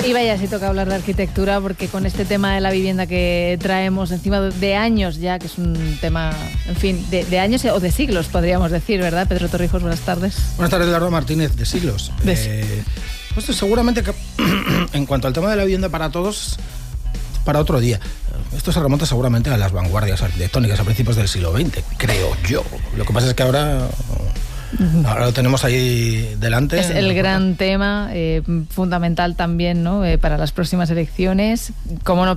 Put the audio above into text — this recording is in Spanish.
Y vaya, si toca hablar de arquitectura, porque con este tema de la vivienda que traemos encima de años ya, que es un tema, en fin, de años o de siglos, podríamos decir, ¿verdad? Pedro Torrijos, buenas tardes. Buenas tardes, Eduardo Martínez, de siglos. Pues seguramente que en cuanto al tema de la vivienda para todos, para otro día. Esto se remonta seguramente a las vanguardias arquitectónicas a principios del siglo XX, creo yo. Lo que pasa es que ahora lo tenemos ahí delante. Es el gran tema, fundamental también, ¿no? Para las próximas elecciones. Cómo no